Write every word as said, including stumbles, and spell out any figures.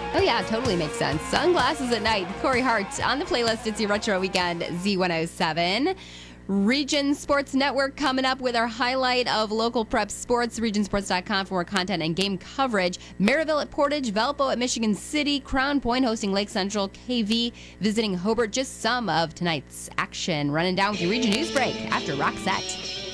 Oh, yeah, totally makes sense. Sunglasses at Night, Corey Hart on the playlist. It's your Retro Weekend, Z one oh seven. Region Sports Network coming up with our highlight of local prep sports. region sports dot com for more content and game coverage. Maryville at Portage, Valpo at Michigan City, Crown Point hosting Lake Central, K V visiting Hobart. Just some of tonight's action. Running down with your Region News Break after Rock Set.